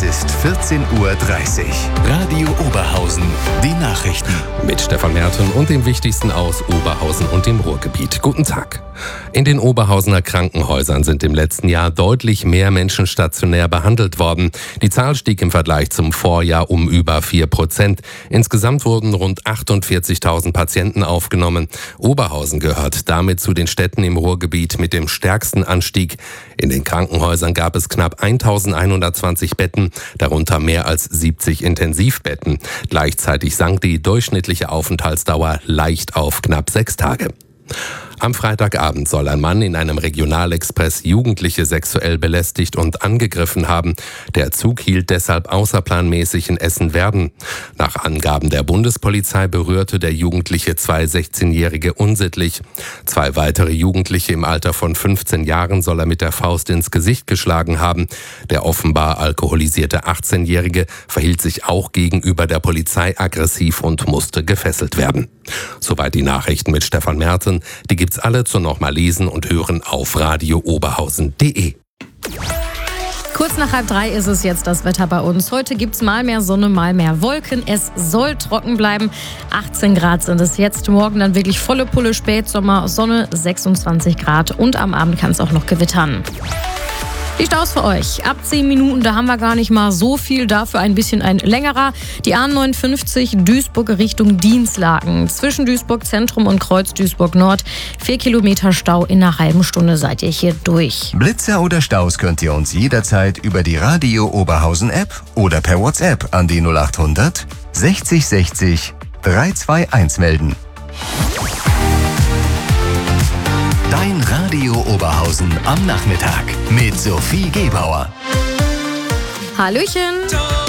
Es ist 14:30 Uhr. Radio Oberhausen. Die Nachrichten. Mit Stefan Merten und dem Wichtigsten aus Oberhausen und dem Ruhrgebiet. Guten Tag. In den Oberhausener Krankenhäusern sind im letzten Jahr deutlich mehr Menschen stationär behandelt worden. Die Zahl stieg im Vergleich zum Vorjahr um über 4%. Insgesamt wurden rund 48.000 Patienten aufgenommen. Oberhausen gehört damit zu den Städten im Ruhrgebiet mit dem stärksten Anstieg. In den Krankenhäusern gab es knapp 1.120 Betten, darunter mehr als 70 Intensivbetten. Gleichzeitig sank die durchschnittliche Aufenthaltsdauer leicht auf knapp 6 Tage. Am Freitagabend soll ein Mann in einem Regionalexpress Jugendliche sexuell belästigt und angegriffen haben. Der Zug hielt deshalb außerplanmäßig in Essen-Werden. Nach Angaben der Bundespolizei berührte der Jugendliche 2 16-Jährige unsittlich. 2 weitere Jugendliche im Alter von 15 Jahren soll er mit der Faust ins Gesicht geschlagen haben. Der offenbar alkoholisierte 18-Jährige verhielt sich auch gegenüber der Polizei aggressiv und musste gefesselt werden. Soweit die Nachrichten mit Stefan Merten. Die gibt's alle zum nochmal lesen und hören auf radiooberhausen.de. Kurz nach 2:30 ist es jetzt das Wetter bei uns. Heute gibt's mal mehr Sonne, mal mehr Wolken. Es soll trocken bleiben. 18 Grad sind es jetzt. Morgen dann wirklich volle Pulle Spätsommer. Sonne 26 Grad und am Abend kann es auch noch gewittern. Die Staus für euch. Ab 10 Minuten, da haben wir gar nicht mal so viel, dafür ein bisschen ein längerer. Die A59 Duisburg Richtung Dinslaken. Zwischen Duisburg Zentrum und Kreuz Duisburg Nord. 4 Kilometer Stau in einer halben Stunde seid ihr hier durch. Blitzer oder Staus könnt ihr uns jederzeit über die Radio Oberhausen App oder per WhatsApp an die 0800 60 60 321 melden. Dein Radio Oberhausen am Nachmittag mit Sophie Gebauer. Hallöchen!